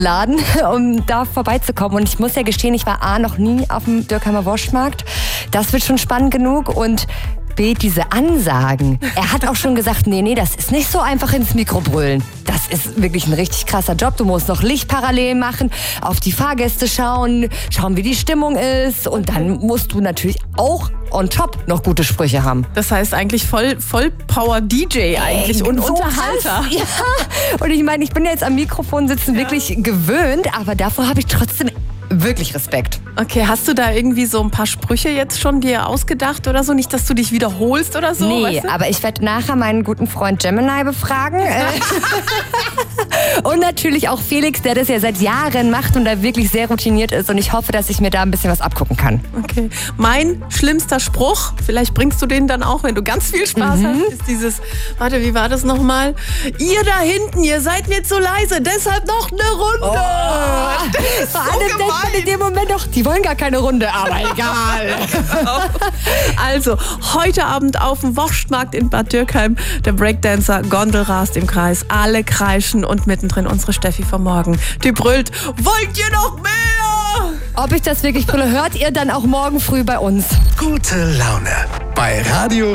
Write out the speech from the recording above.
Laden, um da vorbeizukommen. Und ich muss ja gestehen, ich war A, noch nie auf dem Dürkheimer Wurstmarkt. Das wird schon spannend genug. Und B, diese Ansagen. Er hat auch schon gesagt, nee, das ist nicht so einfach ins Mikro brüllen. Das ist wirklich ein richtig krasser Job. Du musst noch Licht parallel machen, auf die Fahrgäste schauen, wie die Stimmung ist. Und dann musst du natürlich auch on top noch gute Sprüche haben. Das heißt eigentlich Vollpower-DJ eigentlich und so Unterhalter. Ja, und ich meine, ich bin jetzt am Mikrofon sitzen wirklich gewöhnt, aber davor habe ich trotzdem wirklich Respekt. Okay, hast du da irgendwie so ein paar Sprüche jetzt schon dir ausgedacht oder so? Nicht, dass du dich wiederholst oder so? Nee, weißt du? aber ich werde nachher meinen guten Freund Gemini befragen. Und natürlich auch Felix, der das ja seit Jahren macht und da wirklich sehr routiniert ist. Und ich hoffe, dass ich mir da ein bisschen was abgucken kann. Okay. Mein schlimmster Spruch, vielleicht bringst du den dann auch, wenn du ganz viel Spaß hast, ist dieses, warte, wie war das nochmal? Ihr da hinten, ihr seid mir zu leise, deshalb noch eine Runde. Oh, vor allem denkt man in dem Moment doch, die wollen gar keine Runde, aber egal. Also, heute Abend auf dem Wurstmarkt in Bad Dürkheim, der Breakdancer Gondel rast im Kreis, alle kreischen und mittendrin unsere Steffi vom Morgen. Die brüllt, wollt ihr noch mehr? Ob ich das wirklich brülle, hört ihr dann auch morgen früh bei uns. Gute Laune bei Radio